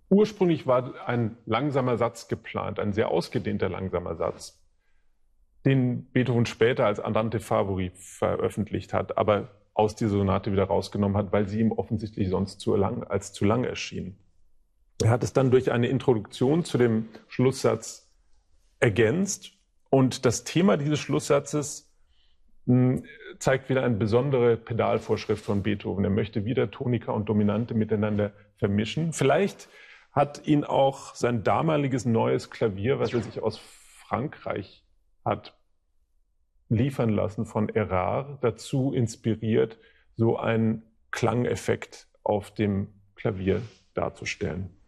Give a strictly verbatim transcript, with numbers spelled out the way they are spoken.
Ursprünglich war ein langsamer Satz geplant, ein sehr ausgedehnter langsamer Satz, den Beethoven später als Andante Favori veröffentlicht hat, aber aus dieser Sonate wieder rausgenommen hat, weil sie ihm offensichtlich sonst zu lang, als zu lang erschien. Er hat es dann durch eine Introduktion zu dem Schlusssatz ergänzt und das Thema dieses Schlusssatzes mh, zeigt wieder eine besondere Pedalvorschrift von Beethoven. Er möchte wieder Tonika und Dominante miteinander vermischen. Vielleicht hat ihn auch sein damaliges neues Klavier, was er sich aus Frankreich hat liefern lassen von Erard, dazu inspiriert, so einen Klangeffekt auf dem Klavier darzustellen.